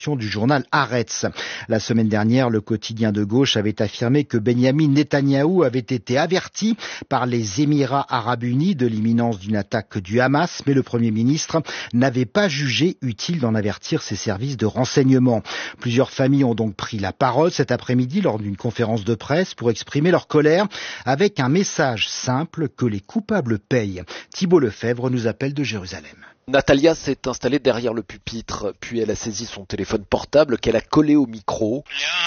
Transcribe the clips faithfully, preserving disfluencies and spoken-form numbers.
du journal Haaretz. La semaine dernière, le quotidien de gauche avait affirmé que Benyamin Netanyahou avait été averti par les Émirats arabes unis de l'imminence d'une attaque du Hamas, mais le Premier ministre n'avait pas jugé utile d'en avertir ses services de renseignement. Plusieurs familles ont donc pris la parole cet après-midi lors d'une conférence de presse pour exprimer leur colère avec un message simple que les coupables payent. Thibault Lefebvre nous appelle de Jérusalem. Natalia s'est installée derrière le pupitre, puis elle a saisi son téléphone portable qu'elle a collé au micro.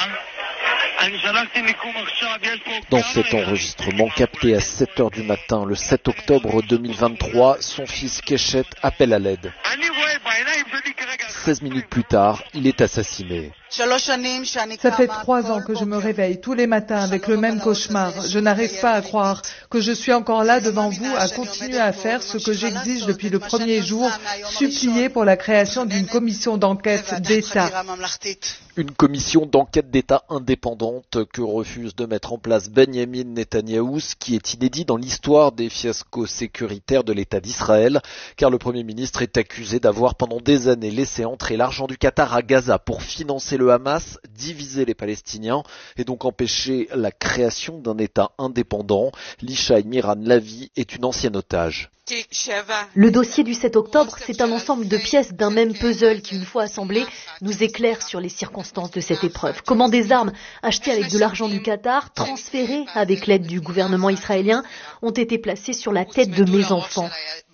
Dans cet enregistrement capté à sept heures du matin, le sept octobre deux mille vingt-trois, son fils Keshet appelle à l'aide. seize minutes plus tard, il est assassiné. Ça fait trois ans que je me réveille tous les matins avec le même cauchemar. Je n'arrive pas à croire que je suis encore là devant vous à continuer à faire ce que j'exige depuis le premier jour, supplier pour la création d'une commission d'enquête d'État. Une commission d'enquête d'État indépendante que refuse de mettre en place Benyamin Netanyahou, ce qui est inédit dans l'histoire des fiascos sécuritaires de l'État d'Israël, car le Premier ministre est accusé d'avoir pendant des années laissé entrer l'argent du Qatar à Gaza pour financer le Hamas, diviser les Palestiniens et donc empêcher la création d'un État indépendant. Lishai Miran Lavi est une ancienne otage. Le dossier du sept octobre, c'est un ensemble de pièces d'un même puzzle qui, une fois assemblées, nous éclaire sur les circonstances de cette épreuve. Comment des armes achetées avec de l'argent du Qatar, transférées avec l'aide du gouvernement israélien, ont été placées sur la tête de mes enfants.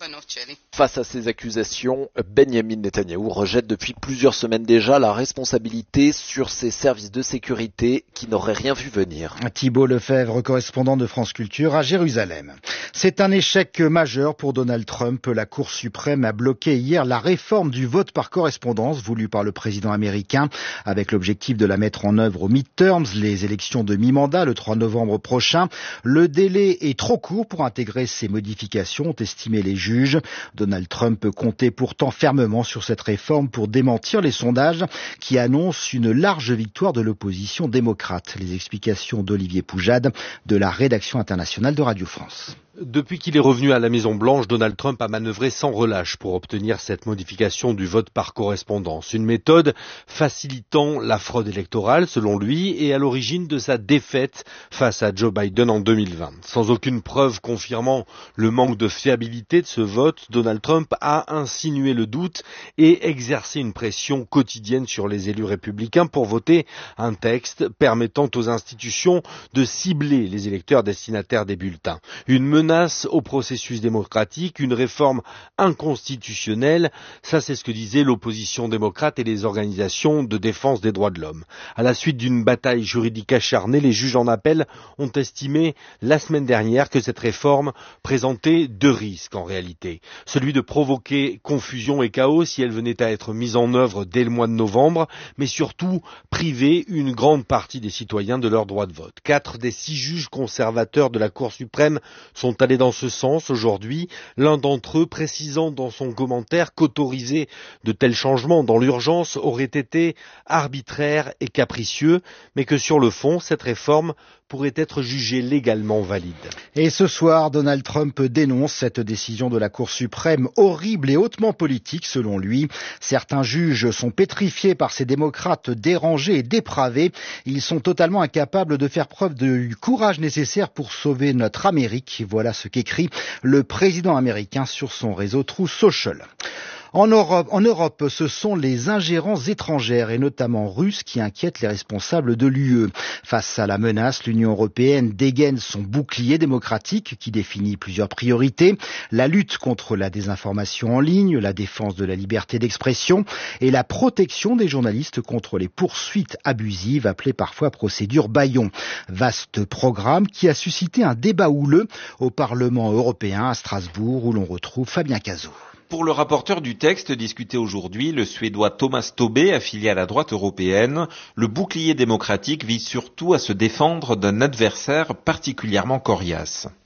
Face à ces accusations, Benyamin Netanyahou rejette depuis plusieurs semaines déjà la responsabilité sur ses services de sécurité qui n'auraient rien vu venir. Thibault Lefebvre, correspondant de France Culture à Jérusalem. C'est un échec majeur pour Donald Trump. La Cour suprême a bloqué hier la réforme du vote par correspondance voulue par le président américain avec l'objectif de la mettre en œuvre aux midterms, les élections de mi-mandat le trois novembre prochain. Le délai est trop court pour intégrer ces modifications, ont estimé les juges. Donald Trump comptait pourtant fermement sur cette réforme pour démentir les sondages qui annoncent une large victoire de l'opposition démocrate. Les explications d'Olivier Poujade de la rédaction internationale de Radio France. Depuis qu'il est revenu à la Maison-Blanche, Donald Trump a manœuvré sans relâche pour obtenir cette modification du vote par correspondance. Une méthode facilitant la fraude électorale, selon lui, et à l'origine de sa défaite face à Joe Biden en deux mille vingt. Sans aucune preuve confirmant le manque de fiabilité de ce vote, Donald Trump a insinué le doute et exercé une pression quotidienne sur les élus républicains pour voter un texte permettant aux institutions de cibler les électeurs destinataires des bulletins. Une menace au processus démocratique, une réforme inconstitutionnelle, ça c'est ce que disaient l'opposition démocrate et les organisations de défense des droits de l'homme. À la suite d'une bataille juridique acharnée, les juges en appel ont estimé la semaine dernière que cette réforme présentait deux risques en réalité. Celui de provoquer confusion et chaos si elle venait à être mise en œuvre dès le mois de novembre, mais surtout priver une grande partie des citoyens de leur droit de vote. Quatre des six juges conservateurs de la Cour suprême sont allés dans ce sens aujourd'hui, l'un d'entre eux précisant dans son commentaire qu'autoriser de tels changements dans l'urgence aurait été arbitraire et capricieux, mais que sur le fond, cette réforme pourrait être jugée légalement valide. Et ce soir, Donald Trump dénonce cette décision de la Cour suprême horrible et hautement politique selon lui. Certains juges sont pétrifiés par ces démocrates dérangés et dépravés. Ils sont totalement incapables de faire preuve du courage nécessaire pour sauver notre Amérique. Voilà ce qu'écrit le président américain sur son réseau Truth Social. En Europe, en Europe, ce sont les ingérences étrangères et notamment russes qui inquiètent les responsables de l'U E. Face à la menace, l'Union européenne dégaine son bouclier démocratique qui définit plusieurs priorités. La lutte contre la désinformation en ligne, la défense de la liberté d'expression et la protection des journalistes contre les poursuites abusives appelées parfois procédure Bayon. Vaste programme qui a suscité un débat houleux au Parlement européen à Strasbourg où l'on retrouve Fabien Cazot. Pour le rapporteur du texte discuté aujourd'hui, le Suédois Thomas Tobé, affilié à la droite européenne, le bouclier démocratique vise surtout à se défendre d'un adversaire particulièrement coriace.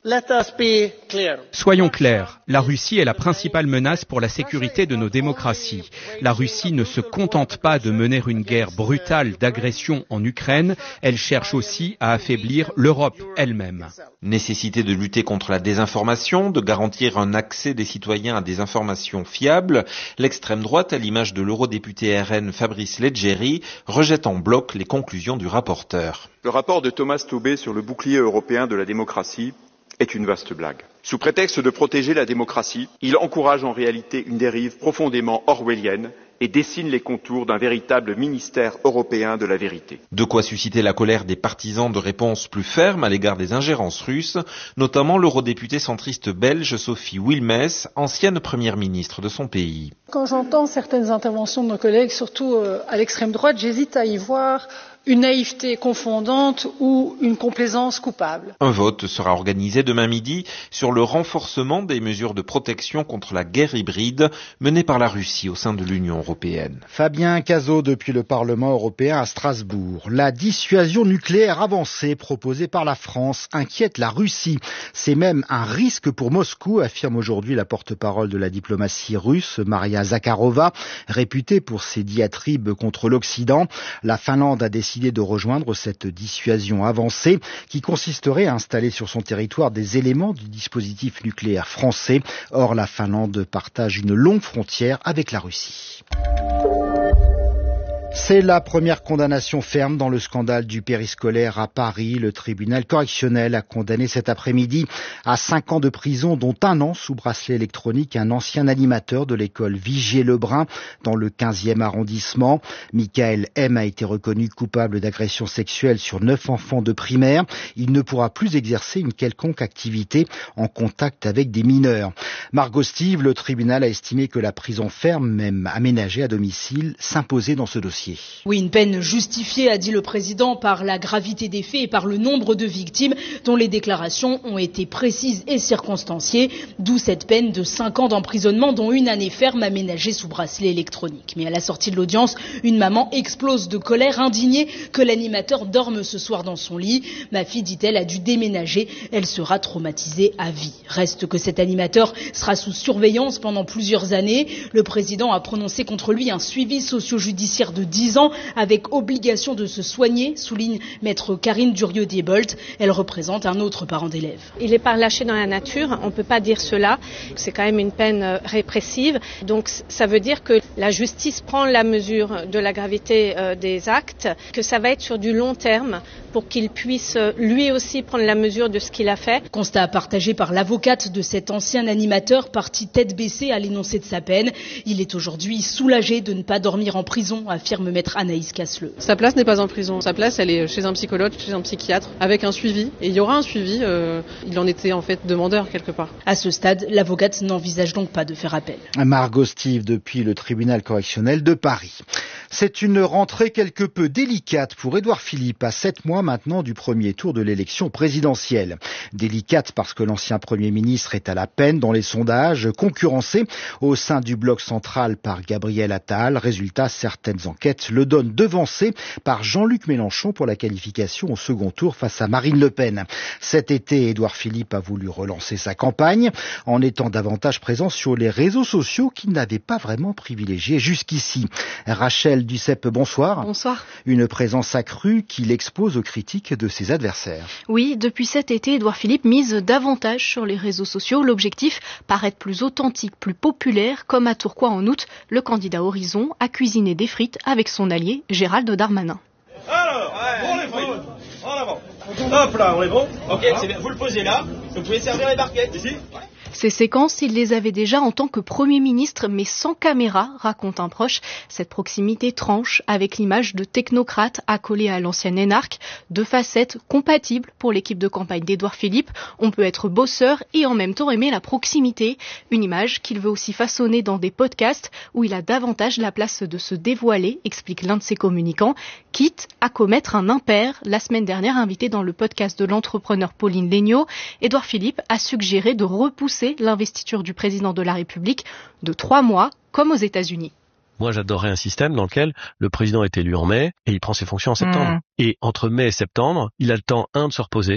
Soyons clairs, la Russie est la principale menace pour la sécurité de nos démocraties. La Russie ne se contente pas de mener une guerre brutale d'agression en Ukraine, elle cherche aussi à affaiblir l'Europe elle-même. Nécessité de lutter contre la désinformation, de garantir un accès des citoyens à des informations fiables, l'extrême droite, à l'image de l'eurodéputé R N Fabrice Leggeri, rejette en bloc les conclusions du rapporteur. Le rapport de Thomas Tobé sur le bouclier européen de la démocratie est une vaste blague. Sous prétexte de protéger la démocratie, il encourage en réalité une dérive profondément orwellienne et dessine les contours d'un véritable ministère européen de la vérité. De quoi susciter la colère des partisans de réponses plus fermes à l'égard des ingérences russes, notamment l'eurodéputée centriste belge Sophie Wilmès, ancienne première ministre de son pays. Quand j'entends certaines interventions de nos collègues, surtout à l'extrême droite, j'hésite à y voir une naïveté confondante ou une complaisance coupable. Un vote sera organisé demain midi sur le renforcement des mesures de protection contre la guerre hybride menée par la Russie au sein de l'Union européenne. Fabien Cazot depuis le Parlement européen à Strasbourg. La dissuasion nucléaire avancée proposée par la France inquiète la Russie. C'est même un risque pour Moscou, affirme aujourd'hui la porte-parole de la diplomatie russe, Maria Zakharova, réputée pour ses diatribes contre l'Occident. La Finlande a décidé de rejoindre cette dissuasion avancée qui consisterait à installer sur son territoire des éléments du dispositif nucléaire français. Or, la Finlande partage une longue frontière avec la Russie. C'est la première condamnation ferme dans le scandale du périscolaire à Paris. Le tribunal correctionnel a condamné cet après-midi à cinq ans de prison, dont un an sous bracelet électronique, un ancien animateur de l'école Vigier-Lebrun dans le quinzième arrondissement. Michael M. a été reconnu coupable d'agression sexuelle sur neuf enfants de primaire. Il ne pourra plus exercer une quelconque activité en contact avec des mineurs. Margot Steve, le tribunal a estimé que la prison ferme, même aménagée à domicile, s'imposait dans ce dossier. Oui, une peine justifiée, a dit le président, par la gravité des faits et par le nombre de victimes dont les déclarations ont été précises et circonstanciées, d'où cette peine de cinq ans d'emprisonnement dont une année ferme aménagée sous bracelet électronique. Mais à la sortie de l'audience, une maman explose de colère, indignée que l'animateur dorme ce soir dans son lit. Ma fille, dit-elle, a dû déménager, elle sera traumatisée à vie. Reste que cet animateur sera sous surveillance pendant plusieurs années. Le président a prononcé contre lui un suivi socio-judiciaire de dix ans avec obligation de se soigner, souligne maître Karine Durieux-Diebold. Elle représente un autre parent d'élève. Il n'est pas relâché dans la nature, on ne peut pas dire cela. C'est quand même une peine répressive. Donc ça veut dire que la justice prend la mesure de la gravité des actes, que ça va être sur du long terme pour qu'il puisse lui aussi prendre la mesure de ce qu'il a fait. Constat partagé par l'avocate de cet ancien animateur, parti tête baissée à l'énoncé de sa peine. Il est aujourd'hui soulagé de ne pas dormir en prison, affirme maître Anaïs Casseleu. Sa place n'est pas en prison. Sa place, elle est chez un psychologue, chez un psychiatre, avec un suivi. Et il y aura un suivi. Euh, il en était en fait demandeur quelque part. À ce stade, l'avocate n'envisage donc pas de faire appel. Margot Steve depuis le tribunal correctionnel de Paris. C'est une rentrée quelque peu délicate pour Édouard Philippe, à sept mois maintenant du premier tour de l'élection présidentielle. Délicate parce que l'ancien Premier ministre est à la peine dans les sondages, concurrencé au sein du bloc central par Gabriel Attal. Résultat, certaines enquêtes le donnent devancé par Jean-Luc Mélenchon pour la qualification au second tour face à Marine Le Pen. Cet été, Édouard Philippe a voulu relancer sa campagne en étant davantage présent sur les réseaux sociaux qu'il n'avait pas vraiment privilégiés jusqu'ici. Rachel Duceppe, bonsoir. Bonsoir. Une présence accrue qu'il expose aux critiques de ses adversaires. Oui, depuis cet été, Édouard Philippe mise davantage sur les réseaux sociaux. L'objectif, paraître plus authentique, plus populaire, comme à Tourcoing en août, le candidat Horizon a cuisiné des frites avec son allié Gérald Darmanin. Alors, pour les frites, en avant. Hop là, on est bon. Ok, c'est bien. Vous le posez là. Vous pouvez servir les barquettes ici. Ouais. Ces séquences, il les avait déjà en tant que Premier ministre, mais sans caméra, raconte un proche. Cette proximité tranche avec l'image de technocrate accolée à l'ancienne énarque, deux facettes compatibles pour l'équipe de campagne d'Édouard Philippe. On peut être bosseur et en même temps aimer la proximité. Une image qu'il veut aussi façonner dans des podcasts où il a davantage la place de se dévoiler, explique l'un de ses communicants, quitte à commettre un impair. La semaine dernière, invité dans le podcast de l'entrepreneur Pauline Léniaud, Édouard Philippe a suggéré de repousser l'investiture du président de la République de trois mois, comme aux États-Unis. Moi, j'adorerais un système dans lequel le président est élu en mai et il prend ses fonctions en septembre. Mmh. Et entre mai et septembre, il a le temps, un, de se reposer,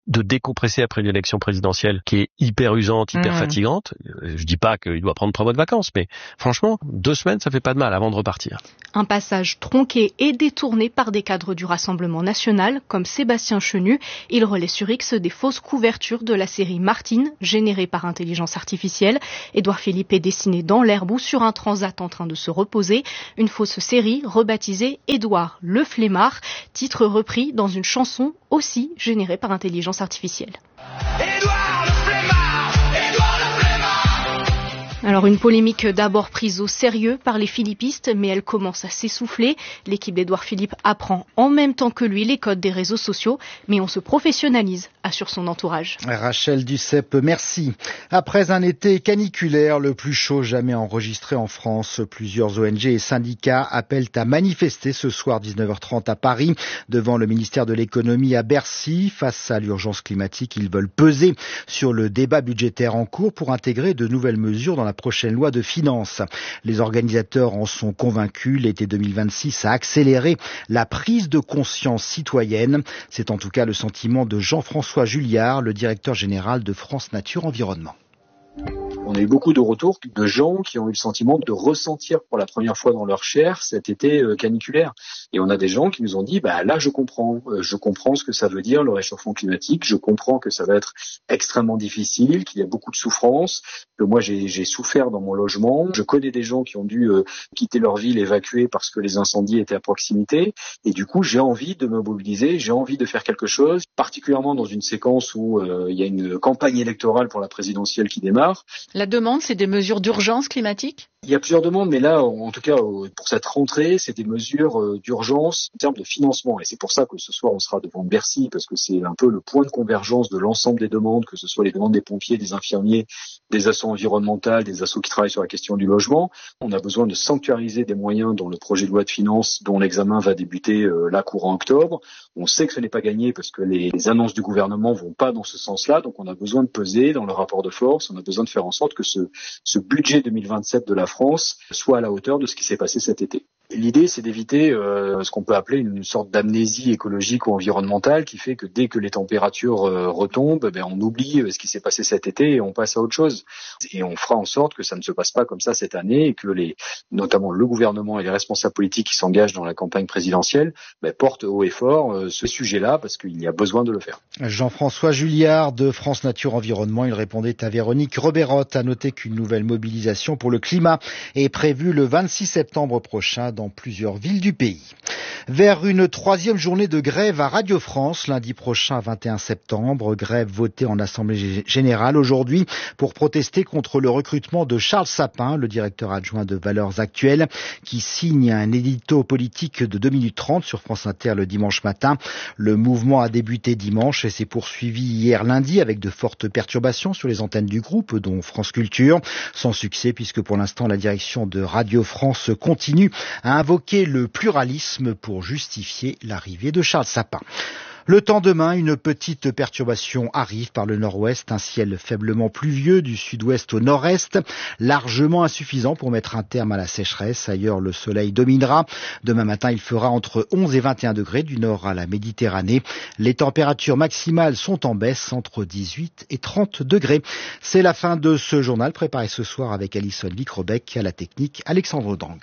de décompresser après une élection présidentielle qui est hyper usante, hyper mmh. fatigante. Je dis pas qu'il doit prendre trois mois de vacances, mais franchement, deux semaines, ça fait pas de mal avant de repartir. Un passage tronqué et détourné par des cadres du Rassemblement national, comme Sébastien Chenu. Il relaie sur X des fausses couvertures de la série Martine, générée par intelligence artificielle. Édouard Philippe est dessiné dans l'herbe ou sur un transat en train de se reposer. Une fausse série rebaptisée Édouard le Flemmard, titre repris dans une chanson aussi générée par intelligence artificielle. Édouard le Flemmard, Édouard le Flemmard. Alors une polémique d'abord prise au sérieux par les philippistes, mais elle commence à s'essouffler. L'équipe d'Édouard Philippe apprend en même temps que lui les codes des réseaux sociaux, mais on se professionnalise, assure son entourage. Rachel Duceppe, merci. Après un été caniculaire, le plus chaud jamais enregistré en France, plusieurs O N G et syndicats appellent à manifester ce soir dix-neuf heures trente à Paris, devant le ministère de l'économie à Bercy. Face à l'urgence climatique, ils veulent peser sur le débat budgétaire en cours pour intégrer de nouvelles mesures dans la prochaine loi de finances. Les organisateurs en sont convaincus. L'été deux mille vingt-six a accéléré la prise de conscience citoyenne. C'est en tout cas le sentiment de Jean-François Julliard, le directeur général de France Nature Environnement. On a eu beaucoup de retours de gens qui ont eu le sentiment de ressentir pour la première fois dans leur chair cet été euh, caniculaire. Et on a des gens qui nous ont dit, bah là je comprends, euh, je comprends ce que ça veut dire le réchauffement climatique, je comprends que ça va être extrêmement difficile, qu'il y a beaucoup de souffrance, que moi j'ai, j'ai souffert dans mon logement. Je connais des gens qui ont dû euh, quitter leur ville, évacuer parce que les incendies étaient à proximité. Et du coup j'ai envie de me mobiliser, j'ai envie de faire quelque chose, particulièrement dans une séquence où euh, il y a une campagne électorale pour la présidentielle qui démarre. La demande, c'est des mesures d'urgence climatique ? Il y a plusieurs demandes, mais là, en tout cas, pour cette rentrée, c'est des mesures d'urgence en termes de financement. Et c'est pour ça que ce soir, on sera devant Bercy, parce que c'est un peu le point de convergence de l'ensemble des demandes, que ce soit les demandes des pompiers, des infirmiers, des assos environnementales, des assos qui travaillent sur la question du logement. On a besoin de sanctuariser des moyens dans le projet de loi de finances dont l'examen va débuter euh, là courant octobre. On sait que ce n'est pas gagné parce que les, les annonces du gouvernement vont pas dans ce sens-là. Donc on a besoin de peser dans le rapport de force. On a besoin de faire en sorte que ce, ce budget deux mille vingt-sept de la France soit à la hauteur de ce qui s'est passé cet été. L'idée, c'est d'éviter euh, ce qu'on peut appeler une sorte d'amnésie écologique ou environnementale qui fait que dès que les températures euh, retombent, ben, on oublie euh, ce qui s'est passé cet été et on passe à autre chose. Et on fera en sorte que ça ne se passe pas comme ça cette année et que les, notamment le gouvernement et les responsables politiques qui s'engagent dans la campagne présidentielle ben, portent haut et fort euh, ce sujet-là parce qu'il y a besoin de le faire. Jean-François Julliard de France Nature Environnement, il répondait à Véronique Roberotte. À noter qu'une nouvelle mobilisation pour le climat est prévue le vingt-six septembre prochain dans plusieurs villes du pays. Vers une troisième journée de grève à Radio France lundi prochain vingt et un septembre, grève votée en Assemblée générale aujourd'hui pour protester contre le recrutement de Charles Sapin, le directeur adjoint de Valeurs Actuelles, qui signe un édito politique de deux minutes trente sur France Inter le dimanche matin. Le mouvement a débuté dimanche et s'est poursuivi hier lundi avec de fortes perturbations sur les antennes du groupe, dont France Culture, sans succès puisque pour l'instant la direction de Radio France continue à invoquer le pluralisme pour justifier l'arrivée de Charles Sapin. Le temps demain, une petite perturbation arrive par le nord-ouest, un ciel faiblement pluvieux du sud-ouest au nord-est, largement insuffisant pour mettre un terme à la sécheresse. Ailleurs, le soleil dominera. Demain matin, il fera entre onze et vingt et un degrés du nord à la Méditerranée. Les températures maximales sont en baisse entre dix-huit et trente degrés. C'est la fin de ce journal préparé ce soir avec Alison Vic-Robec, à la technique Alexandre Dang.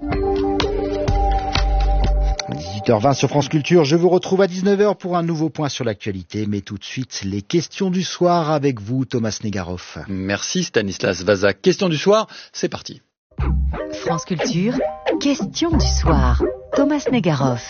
dix-huit heures vingt sur France Culture, je vous retrouve à dix-neuf heures pour un nouveau point sur l'actualité, mais tout de suite les questions du soir avec vous Thomas Negaroff. Merci Stanislas Vaza. Question du soir, c'est parti. France Culture, question du soir, Thomas Negaroff.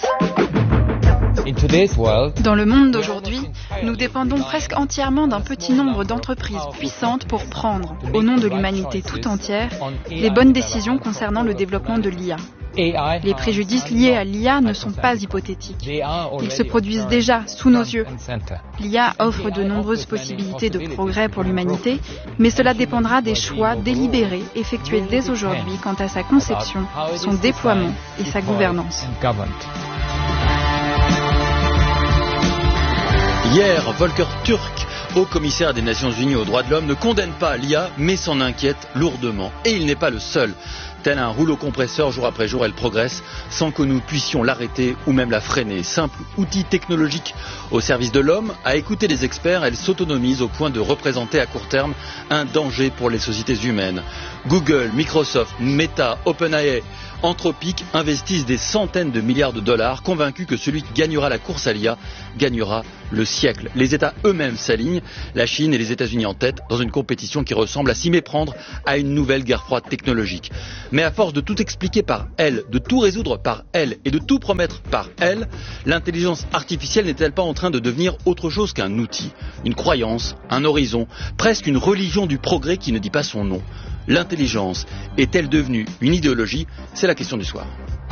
Dans le monde d'aujourd'hui, nous dépendons presque entièrement d'un petit nombre d'entreprises puissantes pour prendre, au nom de l'humanité tout entière, les bonnes décisions concernant le développement de l'I A. Les préjudices liés à l'I A ne sont pas hypothétiques. Ils se produisent déjà sous nos yeux. L'I A offre de nombreuses possibilités de progrès pour l'humanité, mais cela dépendra des choix délibérés effectués dès aujourd'hui quant à sa conception, son déploiement et sa gouvernance. Hier, Volker Turk, haut commissaire des Nations Unies aux droits de l'homme, ne condamne pas l'I A, mais s'en inquiète lourdement. Et il n'est pas le seul. Tel un rouleau compresseur, jour après jour, elle progresse sans que nous puissions l'arrêter ou même la freiner. Simple outil technologique au service de l'homme, à écouter les experts, elle s'autonomise au point de représenter à court terme un danger pour les sociétés humaines. Google, Microsoft, Meta, OpenAI, Anthropic investissent des centaines de milliards de dollars, convaincus que celui qui gagnera la course à l'I A gagnera le siècle. Les États eux-mêmes s'alignent, la Chine et les États-Unis en tête, dans une compétition qui ressemble à s'y méprendre à une nouvelle guerre froide technologique. Mais à force de tout expliquer par elle, de tout résoudre par elle et de tout promettre par elle, l'intelligence artificielle n'est-elle pas en train de devenir autre chose qu'un outil, une croyance, un horizon, presque une religion du progrès qui ne dit pas son nom? L'intelligence est-elle devenue une idéologie? C'est la question du soir.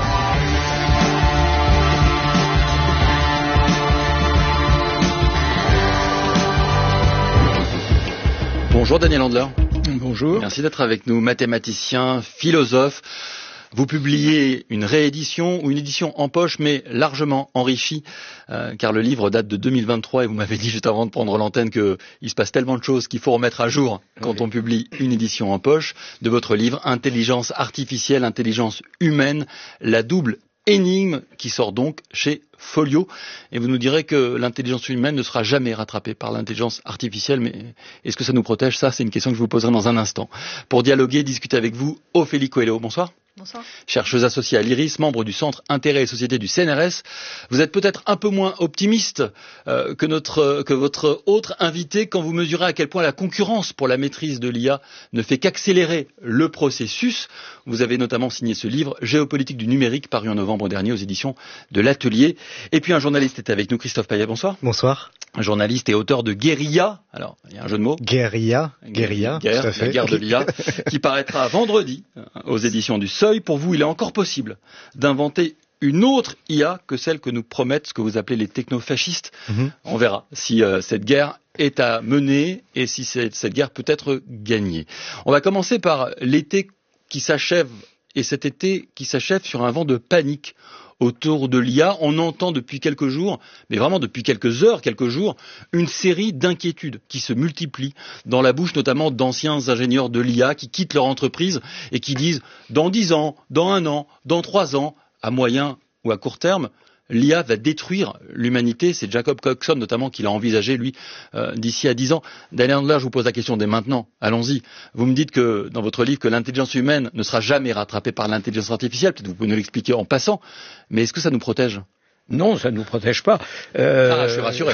Bonjour Daniel Handler. Bonjour. Merci d'être avec nous, mathématicien, philosophe. Vous publiez une réédition ou une édition en poche, mais largement enrichie, euh, car le livre date de deux mille vingt-trois et vous m'avez dit juste avant de prendre l'antenne qu'il se passe tellement de choses qu'il faut remettre à jour quand on publie une édition en poche de votre livre Intelligence artificielle, intelligence humaine, la double énigme, qui sort donc chez Folio. Et vous nous direz que l'intelligence humaine ne sera jamais rattrapée par l'intelligence artificielle, mais est-ce que ça nous protège? Ça, c'est une question que je vous poserai dans un instant. Pour dialoguer, discuter avec vous, Ophélie Coelho, bonsoir. Bonsoir. Chercheuse associée à l'IRIS, membre du Centre Intérêt et Société du C N R S. Vous êtes peut-être un peu moins optimiste euh, que, notre, que votre autre invité quand vous mesurez à quel point la concurrence pour la maîtrise de l'I A ne fait qu'accélérer le processus. Vous avez notamment signé ce livre, Géopolitique du numérique, paru en novembre dernier aux éditions de l'Atelier. Et puis un journaliste est avec nous, Christophe Payet, bonsoir. Bonsoir. Un journaliste et auteur de Guérilla, alors il y a un jeu de mots. Guérilla, Guérilla, guerre, tout à fait. La guerre de l'I A, qui paraîtra vendredi aux éditions du Seuil. Pour vous, il est encore possible d'inventer une autre I A que celle que nous promettent ce que vous appelez les technofascistes. Mm-hmm. On verra si euh, cette guerre est à mener et si cette, cette guerre peut être gagnée. On va commencer par l'été qui s'achève, et cet été qui s'achève sur un vent de panique autour de l'I A. On entend depuis quelques jours, mais vraiment depuis quelques heures, quelques jours, une série d'inquiétudes qui se multiplient dans la bouche notamment d'anciens ingénieurs de l'I A qui quittent leur entreprise et qui disent dans dix ans, dans un an, dans trois ans, à moyen ou à court terme, l'I A va détruire l'humanité. C'est Jacob Coxon notamment qui l'a envisagé, lui, euh, d'ici à dix ans. Daniel Handler, je vous pose la question dès maintenant. Allons-y. Vous me dites que, dans votre livre, que l'intelligence humaine ne sera jamais rattrapée par l'intelligence artificielle. Peut-être vous pouvez nous l'expliquer en passant. Mais est-ce que ça nous protège ? Non, ça ne nous protège pas. Euh... Ah, je suis rassuré.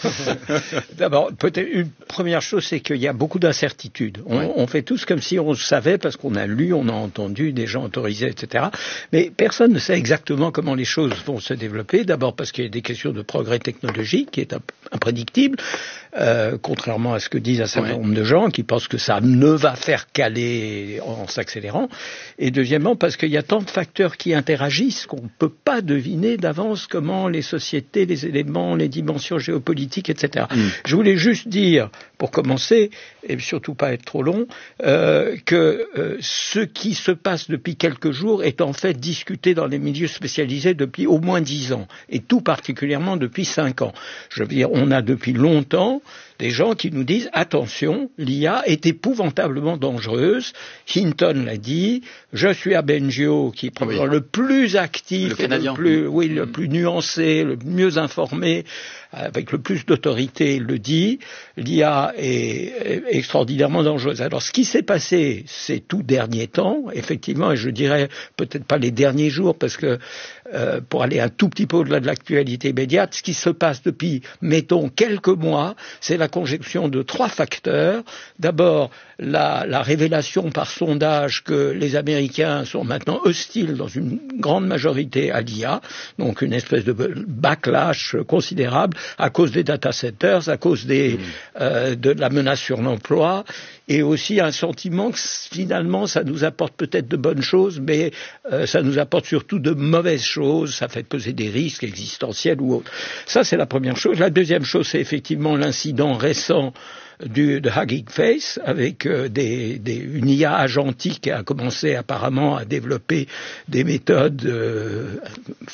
D'abord, peut-être une première chose, c'est qu'il y a beaucoup d'incertitudes. On, oui. on fait tous comme si on savait, parce qu'on a lu, on a entendu des gens autorisés, et cetera. Mais personne ne sait exactement comment les choses vont se développer. D'abord parce qu'il y a des questions de progrès technologique qui est imprédictible, euh, contrairement à ce que disent un certain nombre oui. de gens qui pensent que ça ne va faire qu'aller en s'accélérant. Et deuxièmement, parce qu'il y a tant de facteurs qui interagissent qu'on ne peut pas deviner d'avance comment les sociétés, les éléments, les dimensions géopolitiques, et cetera. Mm. Je voulais juste dire, pour commencer, et surtout pas être trop long, euh, que euh, ce qui se passe depuis quelques jours est en fait discuté dans les milieux spécialisés depuis au moins dix ans, et tout particulièrement depuis cinq ans. Je veux dire, on a depuis longtemps des gens qui nous disent attention, l'I A est épouvantablement dangereuse. Hinton l'a dit. Je suis à Bengio, qui est probablement oui. le plus actif, le, le plus, oui, le plus nuancé, le mieux informé, avec le plus d'autorité, le dit. L'I A est extraordinairement dangereuse. Alors, ce qui s'est passé ces tout derniers temps, effectivement, et je dirais peut-être pas les derniers jours, parce que euh, pour aller un tout petit peu au-delà de l'actualité immédiate, ce qui se passe depuis, mettons, quelques mois, c'est la conjonction de trois facteurs. D'abord, la, la révélation par sondage que les Américains sont maintenant hostiles dans une grande majorité à l'I A, donc une espèce de backlash considérable à cause des data centers, à cause des, mmh. euh, de la menace sur l'emploi, et aussi un sentiment que finalement ça nous apporte peut-être de bonnes choses, mais euh, ça nous apporte surtout de mauvaises choses, ça fait peser des risques existentiels ou autres. Ça, c'est la première chose. La deuxième chose, c'est effectivement l'incident récent du, de Hugging Face, avec euh, des, des, une I A agentique qui a commencé apparemment à développer des méthodes euh,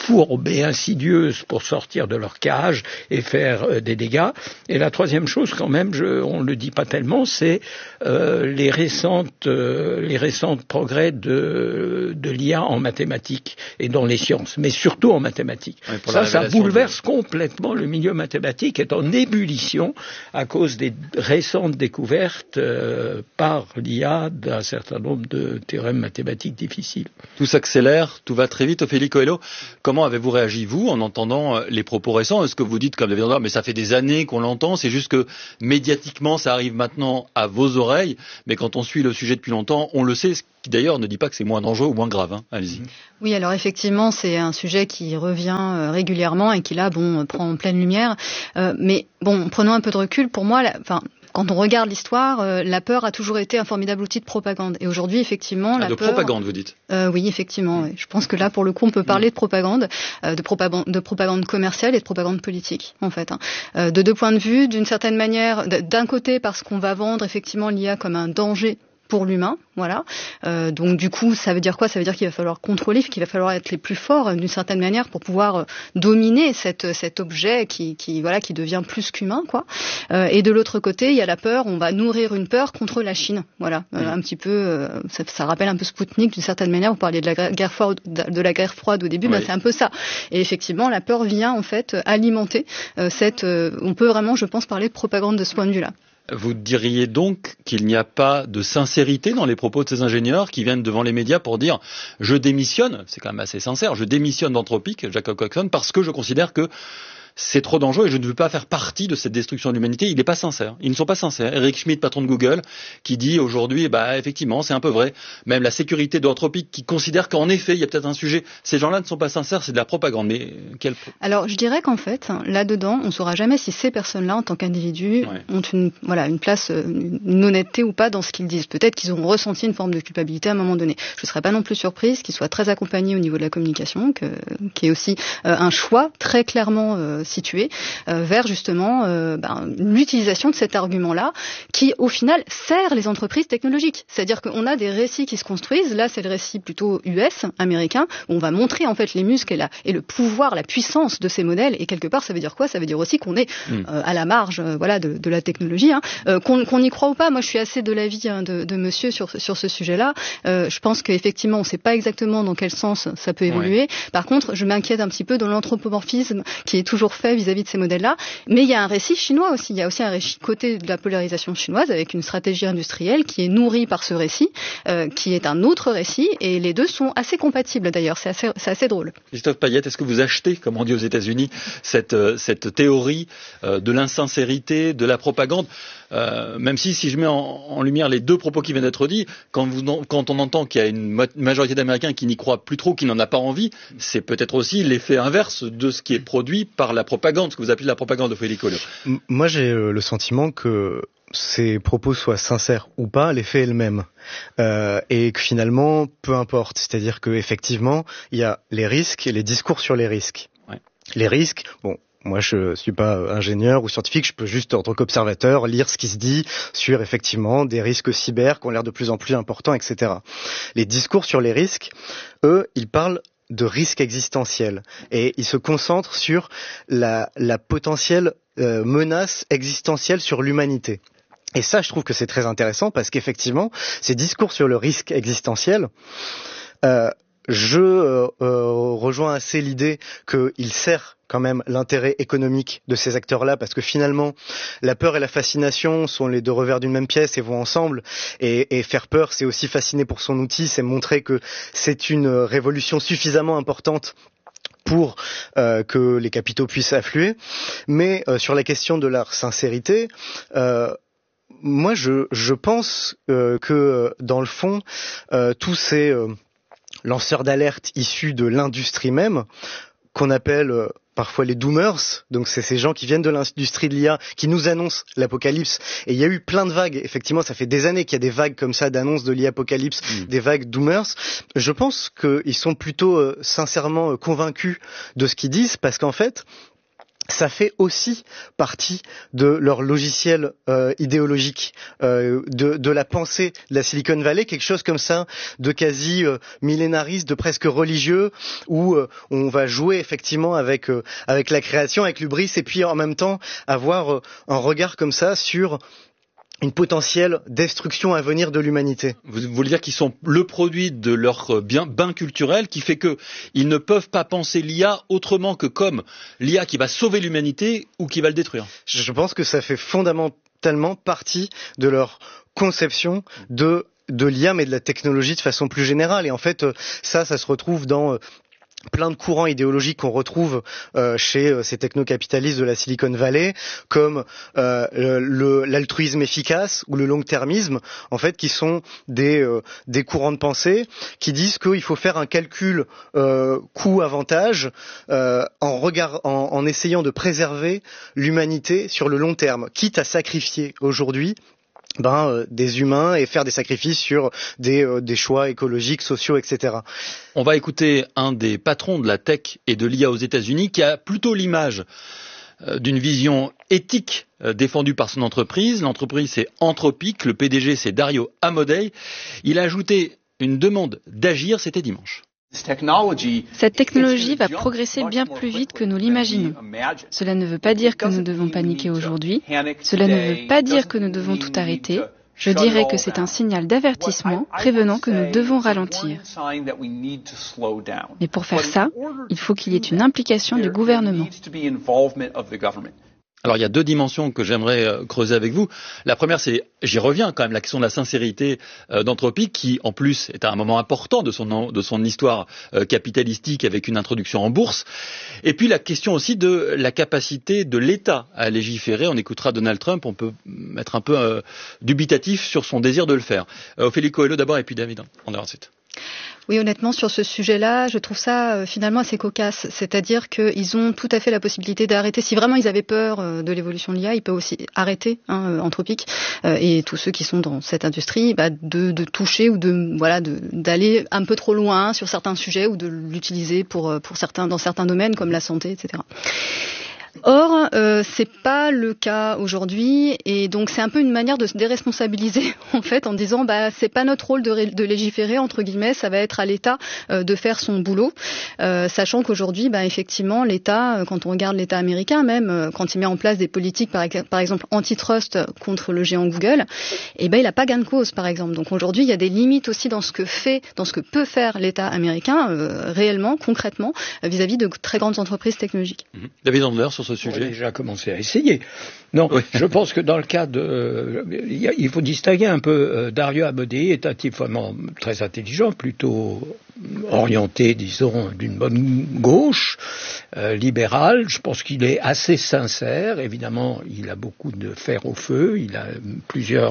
fourbe et insidieuse pour sortir de leur cage et faire euh, des dégâts. Et la troisième chose, quand même, je, on le dit pas tellement, c'est euh, les récentes, euh, les récents progrès de, de l'I A en mathématiques et dans les sciences, mais surtout en mathématiques. Oui, ça, ça bouleverse de... complètement le milieu mathématique, est en ébullition à cause des récentes découvertes euh, par l'I A d'un certain nombre de théorèmes mathématiques difficiles. Tout s'accélère, tout va très vite. Ophélie Coelho, comment avez-vous réagi, vous, en entendant les propos récents? Est-ce que vous dites, comme David André, mais ça fait des années qu'on l'entend, c'est juste que médiatiquement, ça arrive maintenant à vos oreilles, mais quand on suit le sujet depuis longtemps, on le sait, ce qui d'ailleurs ne dit pas que c'est moins dangereux ou moins grave. Hein. Allez-y. Oui, alors effectivement, c'est un sujet qui revient euh, régulièrement et qui là, bon, prend en pleine lumière. Euh, mais bon, prenons un peu de recul. Pour moi, enfin. Quand on regarde l'histoire, euh, la peur a toujours été un formidable outil de propagande. Et aujourd'hui, effectivement, ah, la de peur... De propagande, vous dites euh, Oui, effectivement. Oui. Je pense que là, pour le coup, on peut parler de propagande, euh, de propagande, de propagande commerciale et de propagande politique, en fait. Hein. Euh, de deux points de vue, d'une certaine manière, d'un côté, parce qu'on va vendre effectivement l'I A comme un danger pour l'humain, voilà. Euh, donc du coup, ça veut dire quoi? Ça veut dire qu'il va falloir contrôler, qu'il va falloir être les plus forts d'une certaine manière pour pouvoir euh, dominer cette, cet objet qui, qui, voilà, qui devient plus qu'humain, quoi. Euh, et de l'autre côté, il y a la peur. On va nourrir une peur contre la Chine, voilà. Euh, un petit peu, euh, ça, ça rappelle un peu Spoutnik d'une certaine manière. Vous parliez de la guerre froide, de la guerre froide au début, oui. Bah, c'est un peu ça. Et effectivement, la peur vient en fait alimenter euh, cette. Euh, on peut vraiment, je pense, parler de propagande de ce point de vue-là. Vous diriez donc qu'il n'y a pas de sincérité dans les propos de ces ingénieurs qui viennent devant les médias pour dire « je démissionne », c'est quand même assez sincère, « je démissionne d'Anthropic, Jacob Coxon, parce que je considère que c'est trop dangereux et je ne veux pas faire partie de cette destruction de l'humanité ». Il n'est pas sincère. Ils ne sont pas sincères. Eric Schmidt, patron de Google, qui dit aujourd'hui, bah effectivement, c'est un peu vrai. Même la sécurité d'Anthropic, qui considère qu'en effet, il y a peut-être un sujet. Ces gens-là ne sont pas sincères, c'est de la propagande. Mais quelle... Alors, je dirais qu'en fait, là-dedans, on ne saura jamais si ces personnes-là, en tant qu'individus, ouais. ont une, voilà, une place, une honnêteté ou pas dans ce qu'ils disent. Peut-être qu'ils ont ressenti une forme de culpabilité à un moment donné. Je ne serais pas non plus surprise qu'ils soient très accompagnés au niveau de la communication, que, qui est aussi euh, un choix très clairement euh, situé euh, vers justement euh, ben, l'utilisation de cet argument-là qui, au final, sert les entreprises technologiques. C'est-à-dire qu'on a des récits qui se construisent. Là, c'est le récit plutôt U S, américain, où on va montrer en fait les muscles et, la, et le pouvoir, la puissance de ces modèles. Et quelque part, ça veut dire quoi? Ça veut dire aussi qu'on est euh, à la marge euh, voilà, de, de la technologie. Hein. Euh, qu'on, qu'on y croit ou pas, moi je suis assez de l'avis hein, de, de monsieur sur, sur ce sujet-là. Euh, je pense qu'effectivement, on ne sait pas exactement dans quel sens ça peut évoluer. Ouais. Par contre, je m'inquiète un petit peu de l'anthropomorphisme qui est toujours fait vis-à-vis de ces modèles-là. Mais il y a un récit chinois aussi. Il y a aussi un récit côté de la polarisation chinoise avec une stratégie industrielle qui est nourrie par ce récit, euh, qui est un autre récit. Et les deux sont assez compatibles d'ailleurs. C'est assez, c'est assez drôle. Christophe Payette, est-ce que vous achetez, comme on dit aux États-Unis, cette, euh, cette théorie euh, de l'insincérité, de la propagande? Euh, même si, si je mets en, en lumière les deux propos qui viennent d'être dits, quand, vous, quand on entend qu'il y a une majorité d'Américains qui n'y croient plus trop, qui n'en a pas envie, c'est peut-être aussi l'effet inverse de ce qui est produit par la propagande, ce que vous appelez la propagande de Félix Coelho. Moi, j'ai euh, le sentiment que ces propos soient sincères ou pas, l'effet est le même. Euh, et que finalement, peu importe. C'est-à-dire qu'effectivement, il y a les risques et les discours sur les risques. Ouais. Les risques, bon... Moi, je suis pas ingénieur ou scientifique, je peux juste, en tant qu'observateur, lire ce qui se dit sur, effectivement, des risques cyber qui ont l'air de plus en plus importants, et cetera. Les discours sur les risques, eux, ils parlent de risques existentiels et ils se concentrent sur la, la potentielle euh, menace existentielle sur l'humanité. Et ça, je trouve que c'est très intéressant parce qu'effectivement, ces discours sur le risque existentiel, euh, je euh, euh, rejoins assez l'idée qu'il sert quand même l'intérêt économique de ces acteurs-là, parce que finalement, la peur et la fascination sont les deux revers d'une même pièce et vont ensemble. Et, et faire peur, c'est aussi fasciner pour son outil, c'est montrer que c'est une révolution suffisamment importante pour euh, que les capitaux puissent affluer. Mais euh, sur la question de leur sincérité, euh, moi, je, je pense euh, que dans le fond, euh, tous ces euh, lanceurs d'alerte issus de l'industrie même, qu'on appelle euh, parfois les doomers, donc c'est ces gens qui viennent de l'industrie de l'I A, qui nous annoncent l'apocalypse. Et il y a eu plein de vagues, effectivement, ça fait des années qu'il y a des vagues comme ça d'annonces de l'I A apocalypse, mmh. des vagues doomers. Je pense qu'ils sont plutôt euh, sincèrement euh, convaincus de ce qu'ils disent, parce qu'en fait, ça fait aussi partie de leur logiciel euh, idéologique, euh, de, de la pensée de la Silicon Valley, quelque chose comme ça, de quasi euh, millénariste, de presque religieux, où euh, on va jouer effectivement avec euh, avec la création, avec l'hubris, et puis en même temps avoir euh, un regard comme ça sur une potentielle destruction à venir de l'humanité. Vous, vous voulez dire qu'ils sont le produit de leur bien, bain culturel qui fait que ils ne peuvent pas penser l'I A autrement que comme l'I A qui va sauver l'humanité ou qui va le détruire? Je pense que ça fait fondamentalement partie de leur conception de de l'I A, mais de la technologie de façon plus générale. Et en fait, ça, ça se retrouve dans euh, plein de courants idéologiques qu'on retrouve euh, chez euh, ces technocapitalistes de la Silicon Valley, comme euh, le, l'altruisme efficace ou le long-termisme, en fait, qui sont des euh, des courants de pensée qui disent qu'il faut faire un calcul euh, coût-avantage euh, en regard, en, en essayant de préserver l'humanité sur le long terme, quitte à sacrifier aujourd'hui Ben, euh, des humains et faire des sacrifices sur des, euh, des choix écologiques, sociaux, et cetera. On va écouter un des patrons de la tech et de l'I A aux États-Unis qui a plutôt l'image euh, d'une vision éthique euh, défendue par son entreprise. L'entreprise, c'est Anthropic, le P D G, c'est Dario Amodei. Il a ajouté une demande d'agir, c'était dimanche. Cette technologie va progresser bien plus vite que nous l'imaginons. Cela ne veut pas dire que nous devons paniquer aujourd'hui. Cela ne veut pas dire que nous devons tout arrêter. Je dirais que c'est un signal d'avertissement prévenant que nous devons ralentir. Mais pour faire ça, il faut qu'il y ait une implication du gouvernement. Alors il y a deux dimensions que j'aimerais euh, creuser avec vous. La première, c'est, j'y reviens quand même, la question de la sincérité euh, d'Anthropic, qui en plus est à un moment important de son, de son histoire euh, capitalistique avec une introduction en bourse. Et puis la question aussi de la capacité de l'État à légiférer. On écoutera Donald Trump, on peut être un peu euh, dubitatif sur son désir de le faire. Euh, Ophélie Coelho d'abord et puis David, on verra ensuite. Oui, honnêtement, sur ce sujet-là, je trouve ça euh, finalement assez cocasse. C'est-à-dire qu'ils ont tout à fait la possibilité d'arrêter. Si vraiment ils avaient peur euh, de l'évolution de l'I A, ils peuvent aussi arrêter hein, Anthropic euh, et tous ceux qui sont dans cette industrie bah, de, de toucher ou de voilà de, d'aller un peu trop loin sur certains sujets ou de l'utiliser pour pour certains dans certains domaines comme la santé, et cetera. Or, euh, c'est pas le cas aujourd'hui, et donc c'est un peu une manière de se déresponsabiliser en fait, en disant bah c'est pas notre rôle de, ré- de légiférer entre guillemets, ça va être à l'État euh, de faire son boulot, euh, sachant qu'aujourd'hui, bah effectivement, l'État, euh, quand on regarde l'État américain, même euh, quand il met en place des politiques, par, par exemple antitrust contre le géant Google, et ben il a pas gain de cause, par exemple. Donc aujourd'hui, il y a des limites aussi dans ce que fait, dans ce que peut faire l'État américain euh, réellement, concrètement, euh, vis-à-vis de très grandes entreprises technologiques. Mmh. David Andler sur ce sujet. On a déjà commencé à essayer. Non, oui. Je pense que dans le cas de... Euh, il faut distinguer un peu. Euh, Dario Amodei est un type vraiment très intelligent, plutôt orienté, disons, d'une bonne gauche, euh, libérale. Je pense qu'il est assez sincère. Évidemment, il a beaucoup de fer au feu. Il a plusieurs...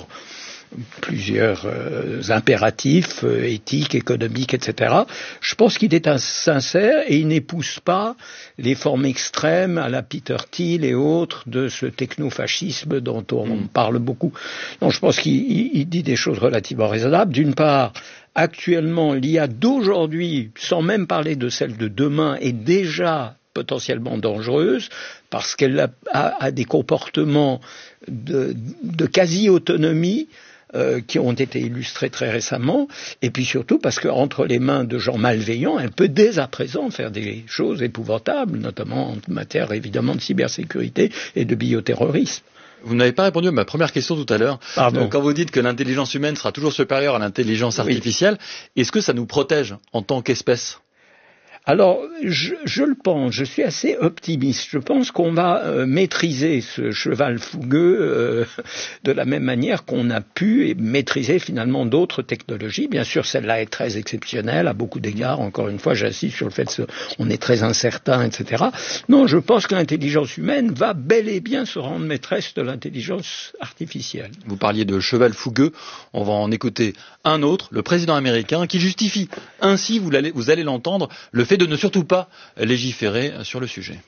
plusieurs euh, impératifs euh, éthiques, économiques, et cetera. Je pense qu'il est un sincère et il n'épouse pas les formes extrêmes à la Peter Thiel et autres de ce technofascisme dont on mm. parle beaucoup. Donc je pense qu'il il, il dit des choses relativement raisonnables. D'une part, actuellement, l'I A d'aujourd'hui, sans même parler de celle de demain, est déjà potentiellement dangereuse parce qu'elle a, a, a des comportements de, de quasi-autonomie Euh, qui ont été illustrés très récemment, et puis surtout parce qu'entre les mains de gens malveillants, elle peut dès à présent faire des choses épouvantables, notamment en matière évidemment de cybersécurité et de bioterrorisme. Vous n'avez pas répondu à ma première question tout à l'heure. Pardon. Quand vous dites que l'intelligence humaine sera toujours supérieure à l'intelligence artificielle, oui. Est-ce que ça nous protège en tant qu'espèce ? Alors, je, je le pense, je suis assez optimiste. Je pense qu'on va euh, maîtriser ce cheval fougueux euh, de la même manière qu'on a pu maîtriser finalement d'autres technologies. Bien sûr, celle-là est très exceptionnelle à beaucoup d'égards. Encore une fois, j'insiste sur le fait qu'on est très incertain, et cetera. Non, je pense que l'intelligence humaine va bel et bien se rendre maîtresse de l'intelligence artificielle. Vous parliez de cheval fougueux, on va en écouter un autre, le président américain, qui justifie ainsi, vous allez, vous allez l'entendre, le fait de ne surtout pas légiférer sur le sujet.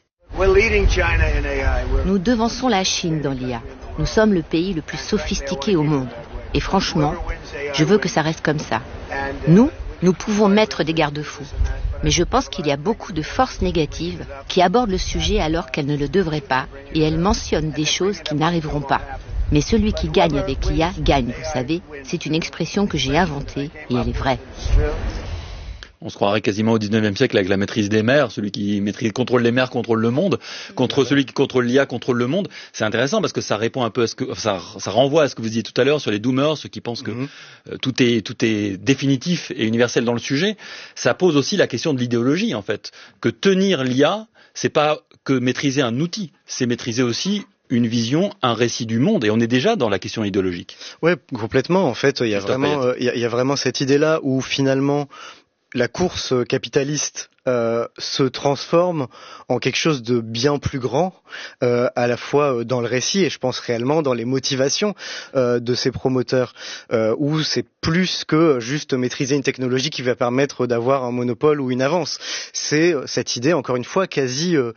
Nous devançons la Chine dans l'I A. Nous sommes le pays le plus sophistiqué au monde. Et franchement, je veux que ça reste comme ça. Nous, Nous pouvons mettre des garde-fous. Mais je pense qu'il y a beaucoup de forces négatives qui abordent le sujet alors qu'elles ne le devraient pas et elles mentionnent des choses qui n'arriveront pas. Mais celui qui gagne avec l'I A gagne, vous savez. C'est une expression que j'ai inventée et elle est vraie. On se croirait quasiment au dix-neuvième siècle avec la maîtrise des mers, celui qui maîtrise, contrôle les mers, contrôle le monde, contre celui qui contrôle l'I A, contrôle le monde. C'est intéressant parce que ça répond un peu à ce que, ça, ça renvoie à ce que vous disiez tout à l'heure sur les doomers, ceux qui pensent que mm-hmm. euh, tout est, tout est définitif et universel dans le sujet. Ça pose aussi la question de l'idéologie, en fait. Que tenir l'I A, c'est pas que maîtriser un outil, c'est maîtriser aussi une vision, un récit du monde, et on est déjà dans la question idéologique. Ouais, complètement. En fait, il y a vraiment, euh, il y a, il y a vraiment cette idée-là où finalement la course capitaliste euh, se transforme en quelque chose de bien plus grand, euh, à la fois dans le récit et je pense réellement dans les motivations euh, de ces promoteurs, euh, où c'est plus que juste maîtriser une technologie qui va permettre d'avoir un monopole ou une avance. C'est cette idée, encore une fois, quasi euh,